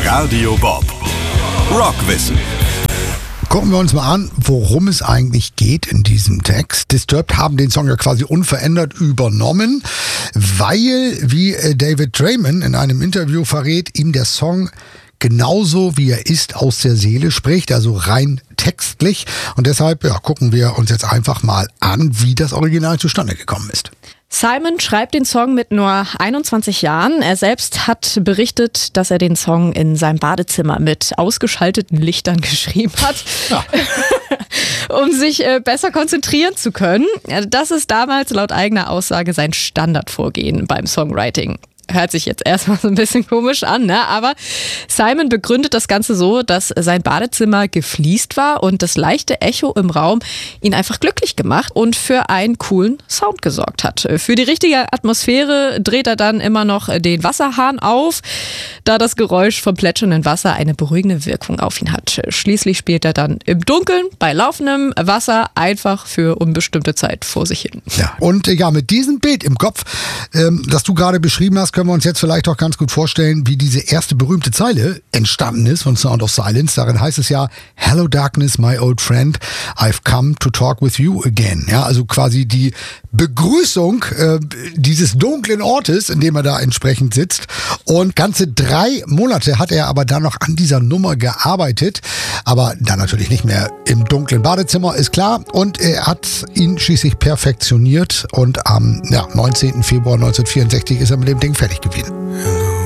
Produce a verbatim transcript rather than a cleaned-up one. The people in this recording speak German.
Radio Bob. Rockwissen. Gucken wir uns mal an, worum es eigentlich geht in diesem Text. Disturbed haben den Song ja quasi unverändert übernommen, weil, wie David Draiman in einem Interview verrät, ihm der Song genauso wie er ist aus der Seele spricht, also rein textlich. Und deshalb ja, gucken wir uns jetzt einfach mal an, wie das Original zustande gekommen ist. Simon schreibt den Song mit nur einundzwanzig Jahren. Er selbst hat berichtet, dass er den Song in seinem Badezimmer mit ausgeschalteten Lichtern geschrieben hat, ja. um sich äh, besser konzentrieren zu können. Das ist damals laut eigener Aussage sein Standardvorgehen beim Songwriting. Hört sich jetzt erstmal so ein bisschen komisch an, ne? Aber Simon begründet das Ganze so, dass sein Badezimmer gefliest war und das leichte Echo im Raum ihn einfach glücklich gemacht und für einen coolen Sound gesorgt hat. Für die richtige Atmosphäre dreht er dann immer noch den Wasserhahn auf, da das Geräusch vom plätschernden Wasser eine beruhigende Wirkung auf ihn hat. Schließlich spielt er dann im Dunkeln bei laufendem Wasser einfach für unbestimmte Zeit vor sich hin. Ja, und ja, mit diesem Bild im Kopf, ähm, das du gerade beschrieben hast, können wir uns jetzt vielleicht auch ganz gut vorstellen, wie diese erste berühmte Zeile entstanden ist von Sound of Silence. Darin heißt es ja, "Hello Darkness, my old friend, I've come to talk with you again." Ja, also quasi die Begrüßung äh, dieses dunklen Ortes, in dem er da entsprechend sitzt. Und ganze drei Monate hat er aber dann noch an dieser Nummer gearbeitet. Aber dann natürlich nicht mehr im dunklen Badezimmer, ist klar. Und er hat ihn schließlich perfektioniert. Und am ja, neunzehnten Februar neunzehnhundertvierundsechzig ist er mit dem Ding fertig gewesen.